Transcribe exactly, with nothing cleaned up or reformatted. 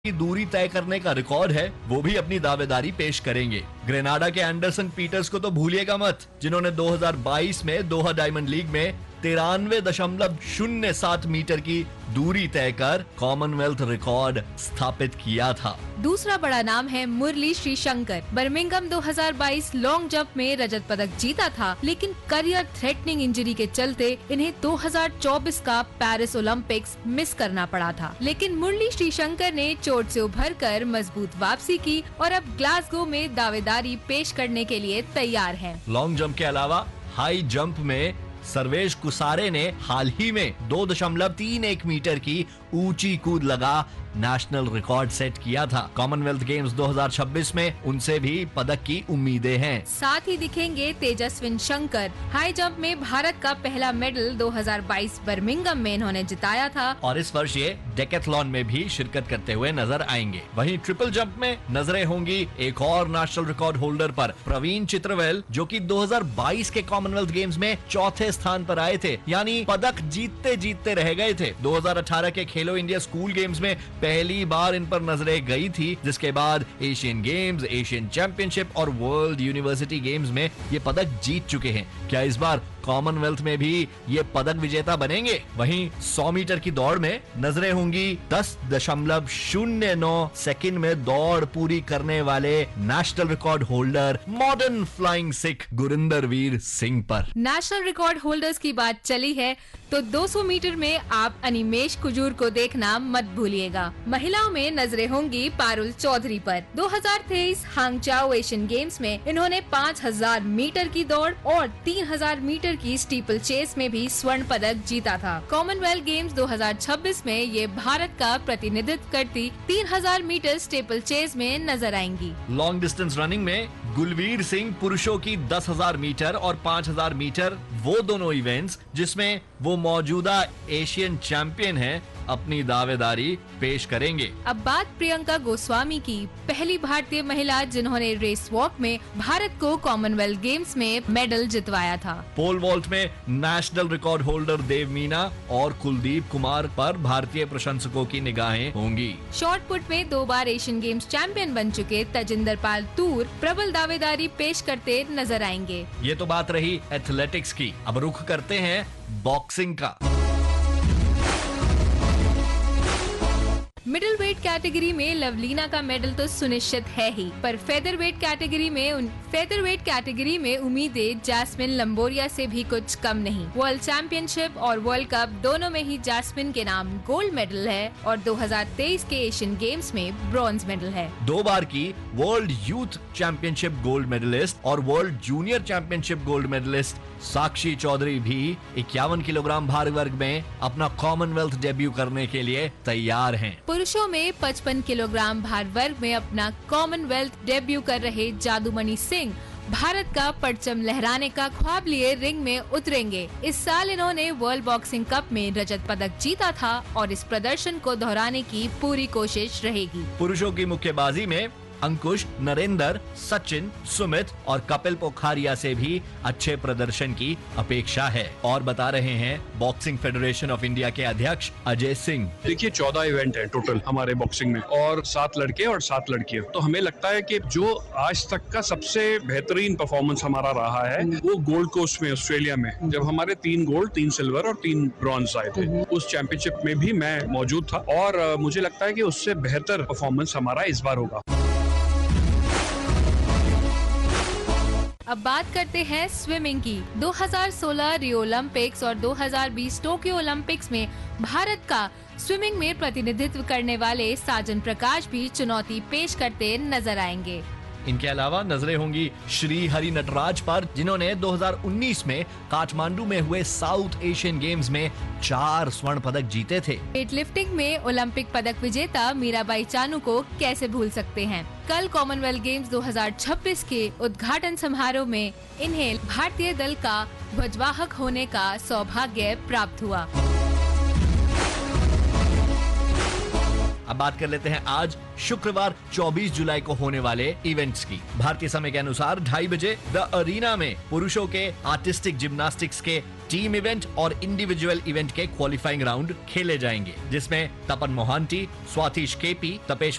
की दूरी तय करने का रिकॉर्ड है, वो भी अपनी दावेदारी पेश करेंगे। ग्रेनाडा के एंडरसन पीटर्स को तो भूलिएगा मत, जिन्होंने दो हज़ार बाईस में दोहा डायमंड लीग में तिरानवे दशमलव शून्य सात मीटर की दूरी तय कर कॉमनवेल्थ रिकॉर्ड स्थापित किया था। दूसरा बड़ा नाम है मुरली श्रीशंकर। बर्मिंघम दो हज़ार बाईस लॉन्ग जंप में रजत पदक जीता था, लेकिन करियर थ्रेटनिंग इंजरी के चलते इन्हें दो हज़ार चौबीस का पेरिस ओलंपिक्स मिस करना पड़ा था। लेकिन मुरली श्रीशंकर ने चोट से उभर कर मजबूत वापसी की और अब ग्लासगो में दावेदारी पेश करने के लिए तैयार हैं। लॉन्ग जंप के अलावा हाई जंप में सर्वेश कुसारे ने हाल ही में दो दशमलव तीन एक मीटर की ऊंची कूद लगा नेशनल रिकॉर्ड सेट किया था। कॉमनवेल्थ गेम्स दो हज़ार छब्बीस में उनसे भी पदक की उम्मीदें हैं। साथ ही दिखेंगे तेजस्विन शंकर। हाई जंप में भारत का पहला मेडल दो हज़ार बाईस बर्मिंघम में इन्होंने जिताया था और इस वर्ष ये डेकेथलॉन में भी शिरकत करते हुए नजर आएंगे। वहीं ट्रिपल जंप में नजरें होंगी एक और नेशनल रिकॉर्ड होल्डर पर, प्रवीण चित्रवेल, जो कि दो हज़ार बाईस के कॉमनवेल्थ गेम्स में चौथे स्थान पर आए थे, यानी पदक जीतते जीतते रह गए थे। दो हज़ार अठारह के खेलो इंडिया स्कूल गेम्स में पहली बार इन पर नजरें गई थी, जिसके बाद एशियन गेम्स, एशियन चैंपियनशिप और वर्ल्ड यूनिवर्सिटी गेम्स में ये पदक जीत चुके हैं। क्या इस बार कॉमनवेल्थ में भी ये पदक विजेता बनेंगे? वहीं सौ मीटर की दौड़ में नजरें होंगी दस दशमलव शून्य नौ सेकंड में दौड़ पूरी करने वाले national record holder modern flying Sikh Gurinder Veer Singh पर। नेशनल रिकॉर्ड होल्डर्स की बात चली है तो दो सौ मीटर में आप अनिमेश कुजूर को देखना मत भूलिएगा। महिलाओं में नजरें होंगी पारुल चौधरी पर। दो हज़ार तेईस हांगचाओ एशियन गेम्स में इन्होंने पाँच हज़ार मीटर की दौड़ और तीन हज़ार मीटर की स्टीपल चेस में भी स्वर्ण पदक जीता था। कॉमनवेल्थ गेम्स दो हज़ार छब्बीस में ये भारत का प्रतिनिधित्व करती तीन हज़ार मीटर स्टीपल चेस में नजर आएंगी। लॉन्ग डिस्टेंस रनिंग में गुलवीर सिंह पुरुषों की दस हज़ार मीटर और पाँच हज़ार मीटर, वो दोनों इवेंट्स जिसमें वो मौजूदा एशियन चैंपियन हैं, अपनी दावेदारी पेश करेंगे। अब बात प्रियंका गोस्वामी की, पहली भारतीय महिला जिन्होंने रेस वॉक में भारत को कॉमनवेल्थ गेम्स में मेडल जितवाया था। पोल वॉल्ट में नेशनल रिकॉर्ड होल्डर देव मीना और कुलदीप कुमार पर भारतीय प्रशंसकों की निगाहें होंगी। शॉट पुट में दो बार एशियन गेम्स चैंपियन बन चुके तजिंदर पाल तूर प्रबल दावेदारी पेश करते नजर आएंगे। ये तो बात रही एथलेटिक्स की, अब रुख करते हैं बॉक्सिंग का। मिडिल वेट कैटेगरी में लवलीना का मेडल तो सुनिश्चित है ही, पर फेदर वेट कैटेगरी में उन फेदर वेट कैटेगरी में उम्मीदें जैस्मिन लंबोरिया से भी कुछ कम नहीं। वर्ल्ड चैंपियनशिप और वर्ल्ड कप दोनों में ही जैस्मिन के नाम गोल्ड मेडल है और दो हज़ार तेईस के एशियन गेम्स में ब्रॉन्ज मेडल है। दो बार की world youth championship gold medallist और world junior championship gold medallist साक्षी चौधरी भी इक्यावन किलोग्राम भार वर्ग में अपना कॉमनवेल्थ डेब्यू करने के लिए तैयार हैं। पुरुषों में पचपन किलोग्राम भार वर्ग में अपना कॉमनवेल्थ डेब्यू कर रहे जादूमणि सिंह भारत का परचम लहराने का ख्वाब लिए रिंग में उतरेंगे। इस साल इन्होंने वर्ल्ड बॉक्सिंग कप में रजत पदक जीता था और इस प्रदर्शन को दोहराने की पूरी कोशिश रहेगी। पुरुषों की मुक्केबाजी में अंकुश, नरेंद्र, सचिन, सुमित और कपिल पोखारिया से भी अच्छे प्रदर्शन की अपेक्षा है। और बता रहे हैं बॉक्सिंग फेडरेशन ऑफ इंडिया के अध्यक्ष अजय सिंह। देखिए, चौदह इवेंट है टोटल हमारे बॉक्सिंग में और सात लड़के और सात लड़कियां। तो हमें लगता है कि जो आज तक का सबसे बेहतरीन परफॉर्मेंस हमारा रहा है वो गोल्ड कोस्ट में ऑस्ट्रेलिया में, जब हमारे तीन गोल्ड, तीन सिल्वर और तीन ब्रॉन्ज आए थे। उस चैंपियनशिप में भी मैं मौजूद था और मुझे लगता है कि उससे बेहतर परफॉर्मेंस हमारा इस बार होगा। अब बात करते हैं स्विमिंग की। दो हज़ार सोलह रियो ओलंपिक्स और दो हज़ार बीस टोक्यो ओलंपिक्स में भारत का स्विमिंग में प्रतिनिधित्व करने वाले साजन प्रकाश भी चुनौती पेश करते नजर आएंगे। इनके अलावा नजरें होंगी श्री हरि नटराज पर, जिन्होंने दो हज़ार उन्नीस में काठमांडू में हुए साउथ एशियन गेम्स में चार स्वर्ण पदक जीते थे। वेट लिफ्टिंग में ओलंपिक पदक विजेता मीराबाई चानू को कैसे भूल सकते हैं। कल कॉमनवेल्थ गेम्स दो हज़ार छब्बीस के उद्घाटन समारोह में इन्हें भारतीय दल का ध्वजवाहक होने का सौभाग्य प्राप्त हुआ। अब बात कर लेते हैं आज शुक्रवार चौबीस जुलाई को होने वाले इवेंट्स की। भारतीय समय के अनुसार ढाई बजे द अरीना में पुरुषों के आर्टिस्टिक जिम्नास्टिक्स के टीम इवेंट और इंडिविजुअल इवेंट के क्वालिफाइंग राउंड खेले जाएंगे, जिसमें तपन मोहांटी, स्वातिश केपी, तपेश